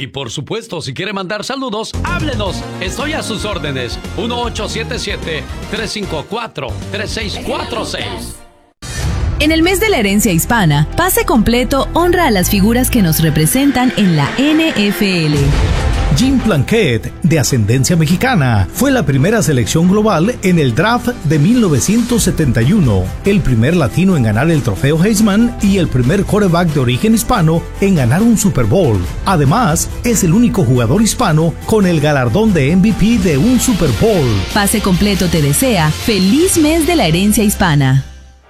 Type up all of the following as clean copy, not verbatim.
Y por supuesto, si quiere mandar saludos, háblenos. Estoy a sus órdenes. 1877-354-3646. En el mes de la herencia hispana, Pase Completo honra a las figuras que nos representan en la NFL. Jim Plunkett, de ascendencia mexicana, fue la primera selección global en el draft de 1971, el primer latino en ganar el trofeo Heisman y el primer quarterback de origen hispano en ganar un Super Bowl. Además, es el único jugador hispano con el galardón de MVP de un Super Bowl. Pase Completo te desea feliz mes de la herencia hispana.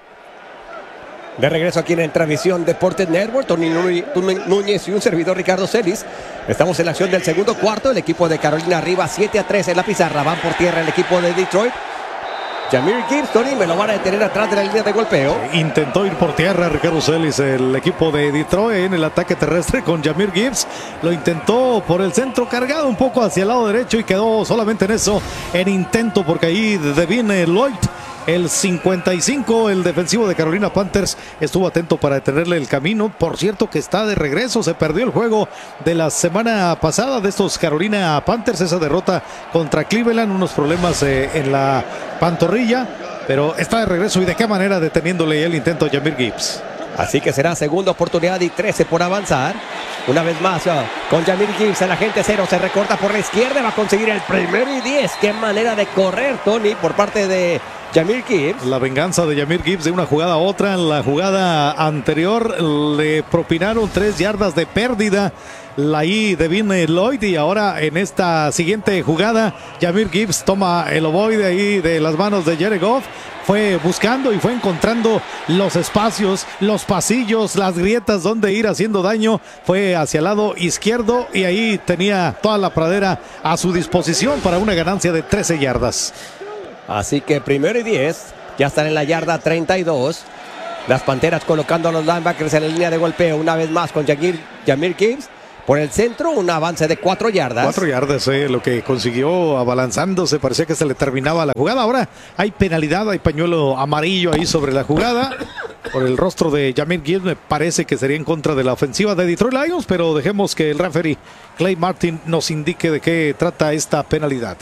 De regreso aquí en Transmisión Deportes Network, Tony Núñez y un servidor Ricardo Celis. Estamos en la acción del segundo cuarto. El equipo de Carolina arriba 7-3 en la pizarra. Van por tierra el equipo de Detroit. Jahmyr Gibbs, Tony, me lo van a detener atrás de la línea de golpeo. Intentó ir por tierra Ricardo Celis, el equipo de Detroit, en el ataque terrestre con Jahmyr Gibbs. Lo intentó por el centro, cargado un poco hacia el lado derecho y quedó solamente en eso, en intento, porque ahí Devin Lloyd, el 55, el defensivo de Carolina Panthers, estuvo atento para detenerle el camino. Por cierto que está de regreso, se perdió el juego de la semana pasada de estos Carolina Panthers, esa derrota contra Cleveland, unos problemas en la pantorrilla, pero está de regreso y de qué manera, deteniéndole el intento a Jahmyr Gibbs. Así que será segunda oportunidad y 13 por avanzar. Una vez más con Jahmyr Gibbs, el agente cero se recorta por la izquierda, va a conseguir el primero y 10. Qué manera de correr, Tony, por parte de Jahmyr Gibbs. La venganza de Jahmyr Gibbs de una jugada a otra. En la jugada anterior le propinaron 3 yardas de pérdida ahí Devin Lloyd, y ahora en esta siguiente jugada Jahmyr Gibbs toma el ovoide ahí de las manos de Jared Goff. Fue buscando y fue encontrando los espacios, los pasillos, las grietas donde ir haciendo daño. Fue hacia el lado izquierdo y ahí tenía toda la pradera a su disposición para una ganancia de 13 yardas. Así que primero y 10, ya están en la yarda 32. Las Panteras colocando a los linebackers en la línea de golpeo una vez más con Jahmyr Gibbs. Por el centro, un avance de 4 yardas. 4 yardas, lo que consiguió abalanzándose, parecía que se le terminaba la jugada. Ahora hay penalidad, hay pañuelo amarillo ahí sobre la jugada. Por el rostro de Jahmyr Gibbs, me parece que sería en contra de la ofensiva de Detroit Lions, pero dejemos que el referee Clay Martin nos indique de qué trata esta penalidad.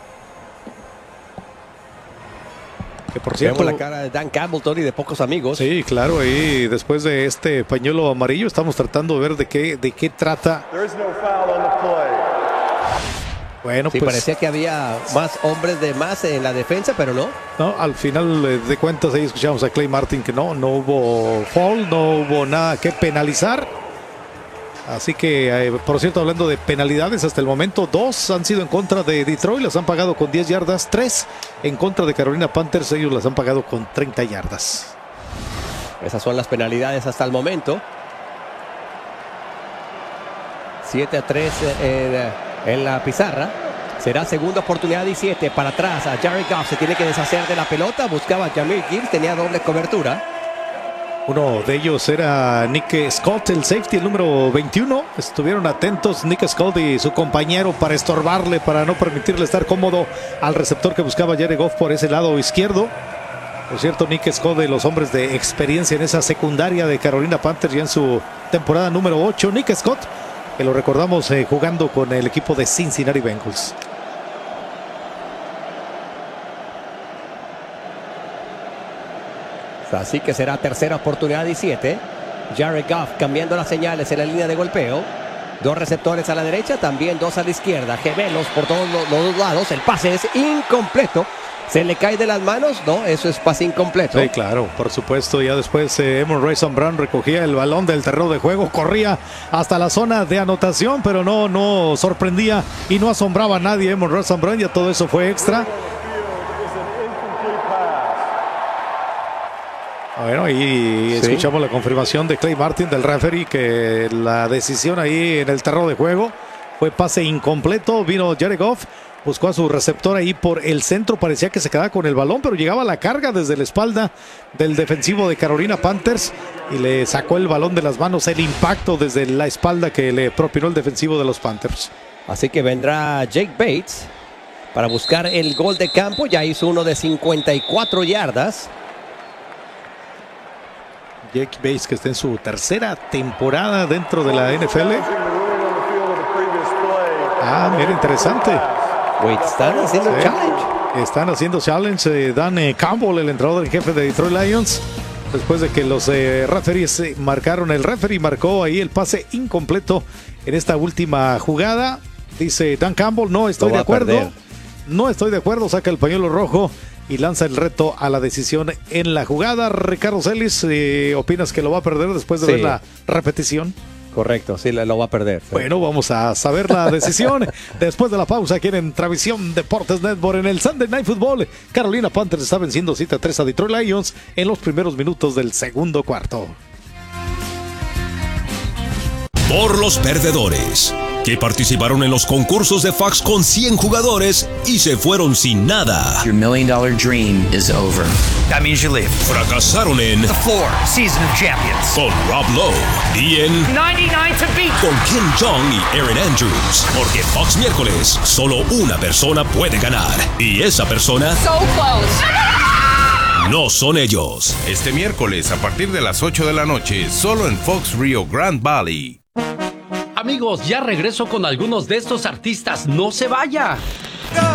Que por cierto, vemos la cara de Dan Campbell, Tony, de pocos amigos. Sí, claro, y después de este pañuelo amarillo estamos tratando de ver de qué trata. Bueno, sí, pues parecía que había más hombres de más en la defensa, pero no. No, al final de cuentas ahí escuchamos a Clay Martin que no hubo foul, no hubo nada que penalizar. Así que, por cierto, hablando de penalidades, hasta el momento 2 han sido en contra de Detroit, las han pagado con 10 yardas, 3 en contra de Carolina Panthers, ellos las han pagado con 30 yardas. Esas son las penalidades hasta el momento. 7-3 en la pizarra. Será segunda oportunidad y 7 para atrás. A Jared Goff se tiene que deshacer de la pelota, buscaba a Jahmyr Gibbs, tenía doble cobertura. Uno de ellos era Nick Scott, el safety, el número 21. Estuvieron atentos Nick Scott y su compañero para estorbarle, para no permitirle estar cómodo al receptor que buscaba Jared Goff por ese lado izquierdo. Por cierto, Nick Scott, de los hombres de experiencia en esa secundaria de Carolina Panthers, ya en su temporada número 8. Nick Scott, que lo recordamos jugando con el equipo de Cincinnati Bengals. Así que será tercera oportunidad y 7. Jared Goff cambiando las señales en la línea de golpeo. 2 receptores a la derecha, también 2 a la izquierda. Gemelos por todos los 2 lados. El pase es incompleto. ¿Se le cae de las manos? No, eso es pase incompleto. Sí, claro, por supuesto. Ya después Amon-Ra St. Brown recogía el balón del terreno de juego, corría hasta la zona de anotación, pero no sorprendía y no asombraba a nadie. Amon-Ra St. Brown, ya todo eso fue extra. Bueno, ahí sí, escuchamos la confirmación de Clay Martin, del referee, que la decisión ahí en el terreno de juego fue pase incompleto. Vino Jared Goff, buscó a su receptor ahí por el centro, parecía que se quedaba con el balón, pero llegaba la carga desde la espalda del defensivo de Carolina Panthers y le sacó el balón de las manos, el impacto desde la espalda que le propinó el defensivo de los Panthers. Así que vendrá Jake Bates para buscar el gol de campo. Ya hizo uno de 54 yardas. Jake Bates, que está en su tercera temporada dentro de la NFL. Mira, interesante. Wait, están haciendo challenge. Están haciendo challenge. Dan Campbell, el entrenador en jefe de Detroit Lions, después de que los referees marcaron. El referee marcó ahí el pase incompleto en esta última jugada. Dice Dan Campbell, no estoy de acuerdo. No estoy de acuerdo, saca el pañuelo rojo y lanza el reto a la decisión en la jugada. Ricardo Celis, ¿opinas que lo va a perder después de ver la repetición? Correcto, sí, lo va a perder. Sí. Bueno, vamos a saber la decisión después de la pausa aquí en Travisión Deportes Network. En el Sunday Night Football, Carolina Panthers está venciendo 7-3 a Detroit Lions en los primeros minutos del segundo cuarto. Por los perdedores, que participaron en los concursos de fax con 100 jugadores y se fueron sin nada. Your $1 million dream is over. That means you leave. Fracasaron en The Floor, Season of Champions. con Rob Lowe y en 99 to beat. con Kim Jong y Aaron Andrews. Porque Fox miércoles, solo una persona puede ganar. Y esa persona no son ellos. Este miércoles a partir de las 8 de la noche, solo en Fox Rio Grande Valley. Amigos, ya regreso con algunos de estos artistas. ¡No se vaya!